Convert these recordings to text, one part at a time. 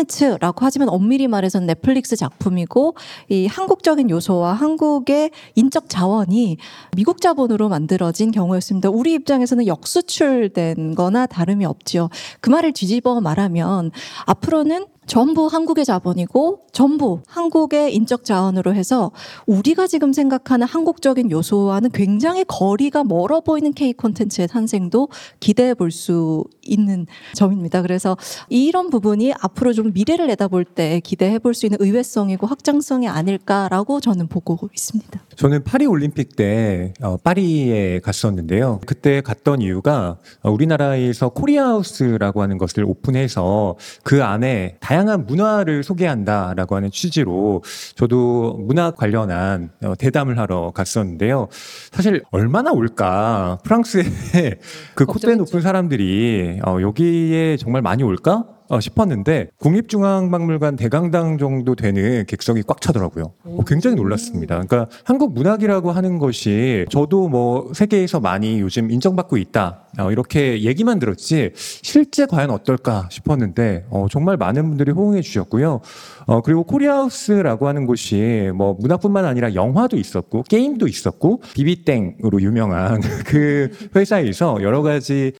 콘텐츠라고 하지만 엄밀히 말해서는 넷플릭스 작품이고 이 한국적인 요소와 한국의 인적 자원이 미국 자본으로 만들어진 경우였습니다. 우리 입장에서는 역수출된 거나 다름이 없지요. 그 말을 뒤집어 말하면 앞으로는 전부 한국의 자본이고 전부 한국의 인적 자원으로 해서 우리가 지금 생각하는 한국적인 요소와는 굉장히 거리가 멀어 보이는 K 콘텐츠의 탄생도 기대해 볼 수 있는 점입니다. 그래서 이런 부분이 앞으로 좀 미래를 내다볼 때 기대해 볼 수 있는 의외성이고 확장성이 아닐까라고 저는 보고 있습니다. 저는 파리 올림픽 때 파리에 갔었는데요. 그때 갔던 이유가 우리나라에서 코리아하우스라고 하는 것을 오픈해서 그 안에 다양한 문화를 소개한다라고 하는 취지로 저도 문화 관련한 대담을 하러 갔었는데요. 사실 얼마나 올까? 프랑스에 그 콧대 높은 사람들이 여기에 정말 많이 올까? 싶었는데 국립중앙박물관 대강당 정도 되는 객석이 꽉 차더라고요. 굉장히 놀랐습니다. 그러니까 한국 문학이라고 하는 것이 저도 뭐 세계에서 많이 요즘 인정받고 있다 이렇게 얘기만 들었지 실제 과연 어떨까 싶었는데 정말 많은 분들이 호응해 주셨고요. 그리고 코리아하우스라고 하는 곳이 뭐 문학뿐만 아니라 영화도 있었고 게임도 있었고 비비땡으로 유명한 그 회사에서 여러 가지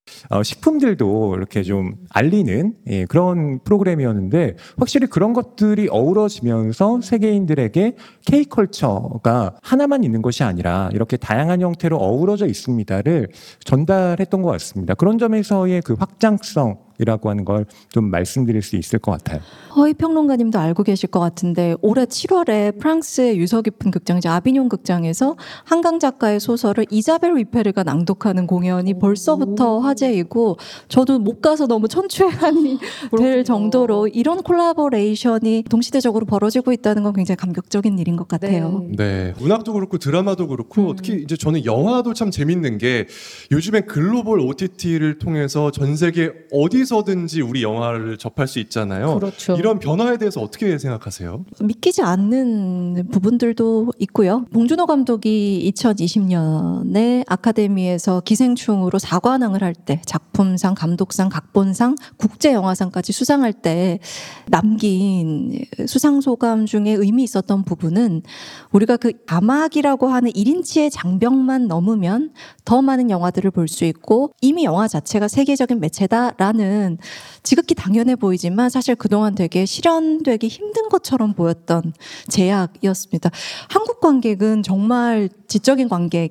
식품들도 이렇게 좀 알리는 그런 프로그램이었는데 확실히 그런 것들이 어우러지면서 세계인들에게 K컬처가 하나만 있는 것이 아니라 이렇게 다양한 형태로 어우러져 있습니다를 전달했던 것 같습니다. 그런 점에서의 그 확장성이라고 하는 걸 좀 말씀드릴 수 있을 것 같아요. 허이 평론가님도 알고 계실 것 같은데 올해 7월에 프랑스의 유서 깊은 극장이죠. 아비뇽 극장에서 한강 작가의 소설을 이자벨 위페르가 낭독하는 공연이 벌써부터 화제이고 저도 못 가서 너무 천추해하니 될 정도로 이런 콜라보레이션이 동시대적으로 벌어지고 있다는 건 굉장히 감격적인 일인 것 같아요. 네, 문학도 그렇고 드라마도 그렇고 특히 이제 저는 영화도 참 재밌는 게 요즘에 글로벌 OTT를 통해서 전 세계 어디서든지 우리 영화를 접할 수 있잖아요. 그렇죠. 이런 변화에 대해서 어떻게 생각하세요? 믿기지 않는 부분들도 있고요. 봉준호 감독이 2020년에 아카데미에서 기생충으로 4관왕을 할 때 작품상, 감독상, 각본상, 국제영화상까지 수상할 때 남긴 수상소감 중에 의미 있었던 부분은 우리가 그 자막이라고 하는 1인치의 장벽만 넘으면 더 많은 영화들을 볼 수 있고 이미 영화 자체가 세계적인 매체다라는 지극히 당연해 보이지만 사실 그동안 되게 실현되기 힘든 것처럼 보였던 제약이었습니다. 한국 관객은 정말 지적인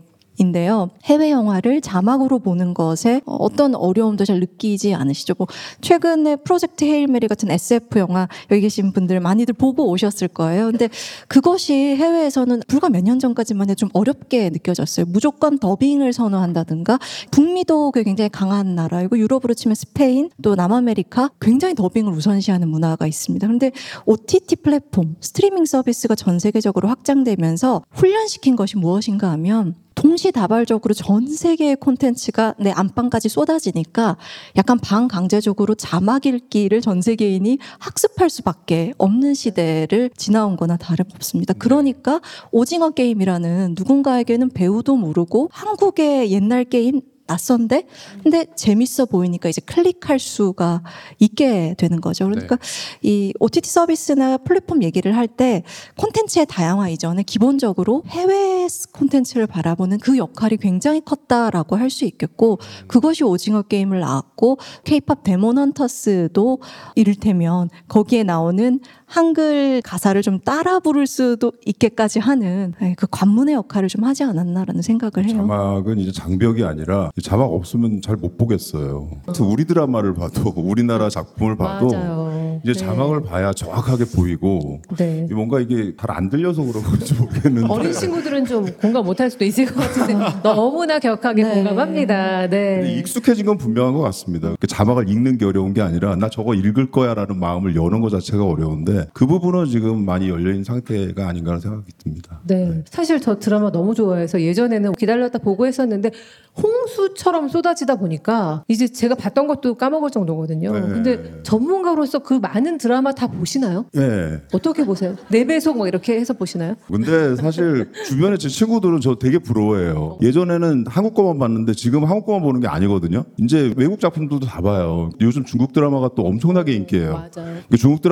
관객인데요. 해외 영화를 자막으로 보는 것에 어떤 어려움도 잘 느끼지 않으시죠? 뭐 최근에 프로젝트 헤일 메리 같은 SF 영화 여기 계신 분들 많이들 보고 오셨을 거예요. 근데 그것이 해외에서는 불과 몇 년 전까지만 해도 좀 어렵게 느껴졌어요. 무조건 더빙을 선호한다든가 북미도 굉장히 강한 나라이고 유럽으로 치면 스페인 또 남아메리카 굉장히 더빙을 우선시하는 문화가 있습니다. 그런데 OTT 플랫폼, 스트리밍 서비스가 전 세계적으로 확장되면서 훈련시킨 것이 무엇인가 하면 동시다발적으로 전 세계의 콘텐츠가 내 안방까지 쏟아지니까 약간 반강제적으로 자막 읽기를 전 세계인이 학습할 수밖에 없는 시대를 지나온 거나 다름없습니다. 그러니까 오징어 게임이라는 누군가에게는 배우도 모르고 한국의 옛날 게임 낯선데 근데 재밌어 보이니까 이제 클릭할 수가 있게 되는 거죠. 그러니까 이 OTT 서비스나 플랫폼 얘기를 할 때 콘텐츠의 다양화 이전에 기본적으로 해외 콘텐츠를 바라보는 그 역할이 굉장히 컸다라고 할 수 있겠고 그것이 오징어 게임을 낳았고 K-팝 데몬 헌터스도 이를테면 거기에 나오는 한글 가사를 좀 따라 부를 수도 있게까지 하는 그 관문의 역할을 좀 하지 않았나라는 생각을 해요. 자막은 이제 장벽이 아니라 자막 없으면 잘 못 보겠어요. 우리 드라마를 봐도 우리나라 작품을 봐도 맞아요. 이제 자막을 봐야 정확하게 보이고 네. 뭔가 이게 잘 안 들려서 그런 건지 모르겠는데 어린 친구들은 좀 공감 못할 수도 있을 것 같은데 너무나 격하게 공감합니다. 네. 익숙해진 건 분명한 것 같습니다. 자막을 읽는 게 어려운 게 아니라 나 저거 읽을 거야라는 마음을 여는 것 자체가 어려운데 그 부분은 지금 많이 열려있는 상태가 아닌가 하는 생각이 듭니다. 네. 사실 저 드라마 너무 좋아해서 예전에는 기다렸다 보고 했었는데 홍수처럼 쏟아지다 보니까 이제 제가 봤던 것도 까먹을 정도거든요. 네. 근데 전문가로서 그 많은 드라마 다 보시나요? 네. 어떻게 보세요? 4배속 뭐 이렇게 해서 보시나요? 근데 사실 주변에 제 친구들은 저 되게 부러워해요. 예전에는 한국 거만 봤는데 지금 한국 거만 보는 게 아니거든요. 이제 외국 작품들도 다 봐요. 요즘 중국 드라마가 또 엄청나게 인기예요. 맞아요. 중국 드라마